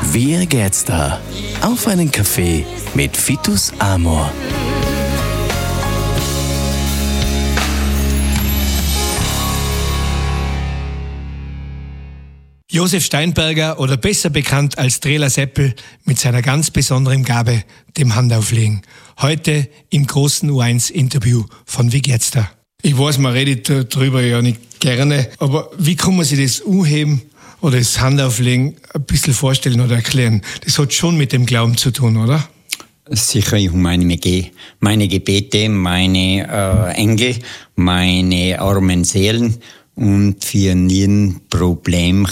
Wie geht's da? Auf einen Kaffee mit Vitus Amor. Josef Steinberger oder besser bekannt als Trela Seppel mit seiner ganz besonderen Gabe, dem Handauflegen. Heute im großen U1-Interview von Wie geht's da? Ich weiß, man redet darüber ja nicht gerne, aber wie kann man sich das Anheben oder das Handauflegen ein bisschen vorstellen oder erklären? Das hat schon mit dem Glauben zu tun, oder? Sicher, ich habe meine Gebete, meine Engel, meine armen Seelen und für jeden Problem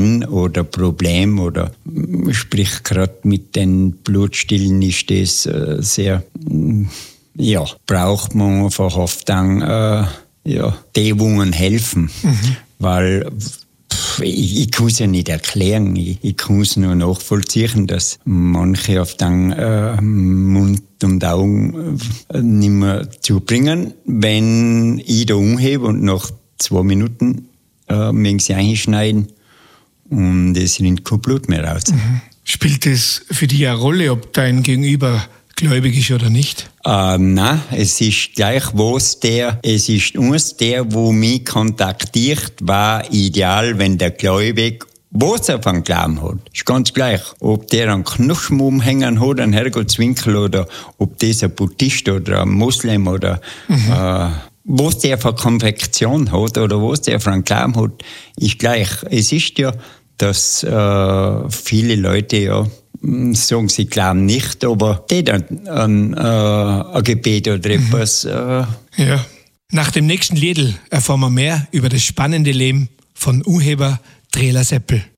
sprich gerade mit den Blutstillen ist das sehr, braucht man einfach oft dann, die Wungen helfen, weil ich kann es ja nicht erklären, ich kann es nur nachvollziehen, dass manche auf den Mund und Augen nicht mehr zubringen, wenn ich da umhebe und nach 2 Minuten mögen sie einschneiden und es rinnt kein Blut mehr raus. Spielt es für dich eine Rolle, ob dein Gegenüber gläubig ist oder nicht? Nein, es ist gleich es ist uns der, wo mich kontaktiert, war ideal, wenn der gläubig was er von Glauben hat. Ist ganz gleich, ob der einen Knuschen umhängen hat, einen Herrgottswinkel oder ob das ein Buddhist oder ein Moslem oder was der für Konfektion hat oder was der für einen Glauben hat, ist gleich. Es ist ja, dass viele Leute sagen, sie glauben nicht, aber die dann ein Gebet oder etwas. Ja. Nach dem nächsten Liedl erfahren wir mehr über das spannende Leben von Urheber Trela Seppel.